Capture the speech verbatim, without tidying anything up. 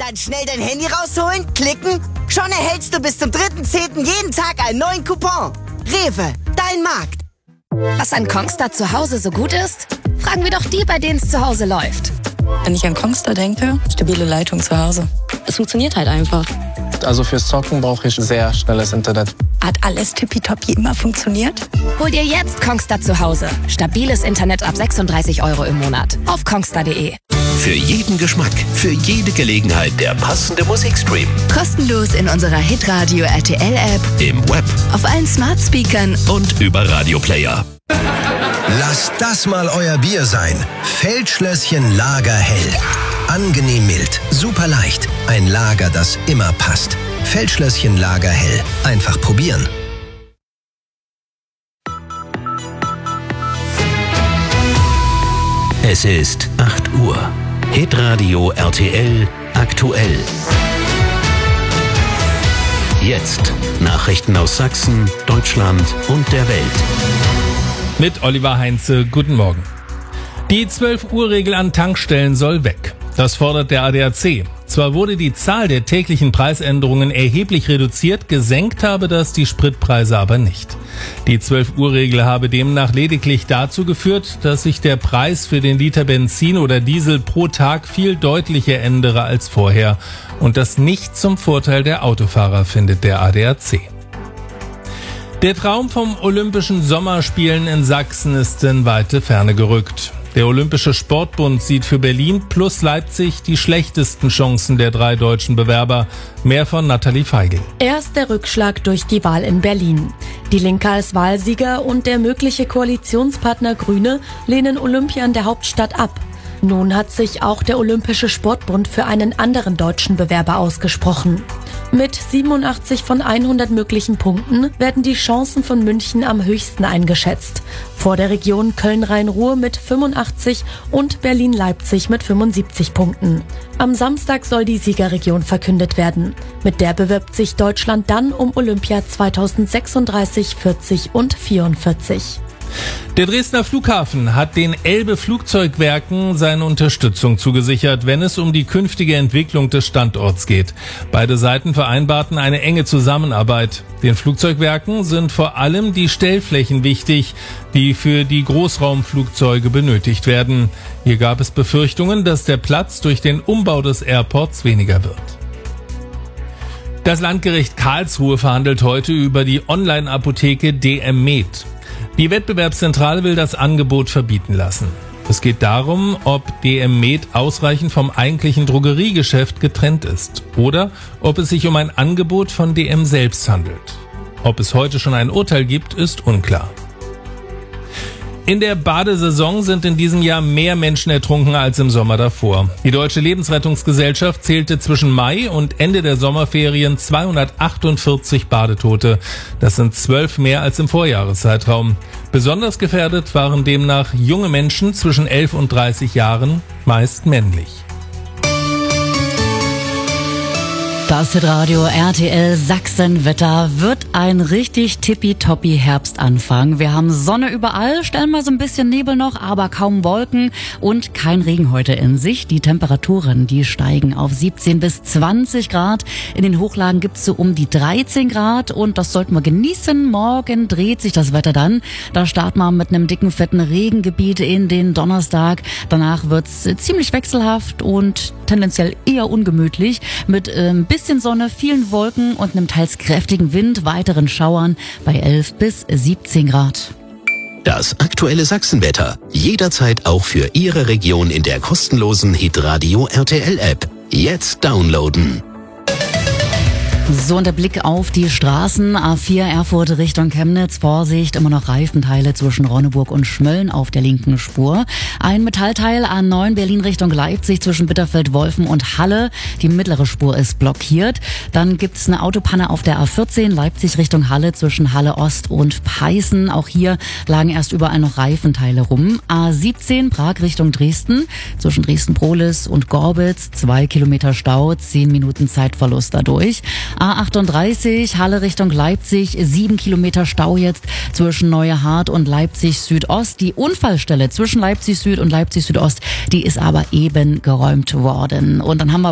Dann schnell dein Handy rausholen, klicken. Schon erhältst du bis zum dritten zehnten jeden Tag einen neuen Coupon. Rewe, dein Markt. Was an Kongstar zu Hause so gut ist? Fragen wir doch die, bei denen es zu Hause läuft. Wenn ich an Kongstar denke, stabile Leitung zu Hause. Es funktioniert halt einfach. Also fürs Zocken brauche ich sehr schnelles Internet. Hat alles tippitoppi immer funktioniert? Hol dir jetzt Kongstar zu Hause. Stabiles Internet ab sechsunddreißig Euro im Monat. Auf kongstar punkt de. Für jeden Geschmack, für jede Gelegenheit der passende Musikstream. Kostenlos in unserer Hitradio R T L-App, Im Web, auf allen Smart Speakern und über Radioplayer. Lasst das mal euer Bier sein. Feldschlösschen Lagerhell. Angenehm mild, super leicht. Ein Lager, das immer passt. Feldschlösschen Lagerhell. Einfach probieren. Es ist acht Uhr. Hitradio R T L aktuell. Jetzt Nachrichten aus Sachsen, Deutschland und der Welt. Mit Oliver Heinze, guten Morgen. Die zwölf Uhr Regel an Tankstellen soll weg. Das fordert der A D A C. Zwar wurde die Zahl der täglichen Preisänderungen erheblich reduziert, gesenkt habe das die Spritpreise aber nicht. Die zwölf Uhr Regel habe demnach lediglich dazu geführt, dass sich der Preis für den Liter Benzin oder Diesel pro Tag viel deutlicher ändere als vorher. Und das nicht zum Vorteil der Autofahrer, findet der A D A C. Der Traum vom Olympischen Sommerspielen in Sachsen ist in weite Ferne gerückt. Der Olympische Sportbund sieht für Berlin plus Leipzig die schlechtesten Chancen der drei deutschen Bewerber. Mehr von Nathalie Feigl. Erst der Rückschlag durch die Wahl in Berlin. Die Linke als Wahlsieger und der mögliche Koalitionspartner Grüne lehnen Olympia in der Hauptstadt ab. Nun hat sich auch der Olympische Sportbund für einen anderen deutschen Bewerber ausgesprochen. Mit siebenundachtzig von hundert möglichen Punkten werden die Chancen von München am höchsten eingeschätzt. Vor der Region Köln-Rhein-Ruhr mit fünfundachtzig und Berlin-Leipzig mit fünfundsiebzig Punkten. Am Samstag soll die Siegerregion verkündet werden. Mit der bewirbt sich Deutschland dann um Olympia zweitausendsechsunddreißig, vierzig und vierundvierzig. Der Dresdner Flughafen hat den Elbe Flugzeugwerken seine Unterstützung zugesichert, wenn es um die künftige Entwicklung des Standorts geht. Beide Seiten vereinbarten eine enge Zusammenarbeit. Den Flugzeugwerken sind vor allem die Stellflächen wichtig, die für die Großraumflugzeuge benötigt werden. Hier gab es Befürchtungen, dass der Platz durch den Umbau des Airports weniger wird. Das Landgericht Karlsruhe verhandelt heute über die Online-Apotheke D M Med. Die Wettbewerbszentrale will das Angebot verbieten lassen. Es geht darum, ob D M Med ausreichend vom eigentlichen Drogeriegeschäft getrennt ist oder ob es sich um ein Angebot von D M selbst handelt. Ob es heute schon ein Urteil gibt, ist unklar. In der Badesaison sind in diesem Jahr mehr Menschen ertrunken als im Sommer davor. Die Deutsche Lebensrettungsgesellschaft zählte zwischen Mai und Ende der Sommerferien zweihundertachtundvierzig Badetote. Das sind zwölf mehr als im Vorjahreszeitraum. Besonders gefährdet waren demnach junge Menschen zwischen elf und dreißig Jahren, meist männlich. Das Hitradio R T L Sachsenwetter wird ein richtig tippitoppi Herbstanfang. Wir haben Sonne überall, stellenweise ein bisschen Nebel noch, aber kaum Wolken und kein Regen heute in sich. Die Temperaturen, die steigen auf siebzehn bis zwanzig Grad. In den Hochlagen gibt's so um die dreizehn Grad und das sollten wir genießen. Morgen dreht sich das Wetter dann. Da starten wir mit einem dicken, fetten Regengebiet in den Donnerstag. Danach wird's ziemlich wechselhaft und tendenziell eher ungemütlich mit ein bisschen Sonne, vielen Wolken und einem teils kräftigen Wind, weiteren Schauern bei elf bis siebzehn Grad. Das aktuelle Sachsenwetter. Jederzeit auch für Ihre Region in der kostenlosen Hitradio R T L-App. Jetzt downloaden. So, und der Blick auf die Straßen. A vier Erfurt Richtung Chemnitz. Vorsicht, immer noch Reifenteile zwischen Ronneburg und Schmölln auf der linken Spur. Ein Metallteil A neun Berlin Richtung Leipzig zwischen Bitterfeld, Wolfen und Halle. Die mittlere Spur ist blockiert. Dann gibt's eine Autopanne auf der A vierzehn Leipzig Richtung Halle zwischen Halle Ost und Peißen. Auch hier lagen erst überall noch Reifenteile rum. A siebzehn Prag Richtung Dresden zwischen Dresden-Prohlis und Gorbitz. Zwei Kilometer Stau, zehn Minuten Zeitverlust dadurch. A achtunddreißig, Halle Richtung Leipzig, sieben Kilometer Stau jetzt zwischen Neuehart und Leipzig Südost. Die Unfallstelle zwischen Leipzig Süd und Leipzig Südost, die ist aber eben geräumt worden. Und dann haben wir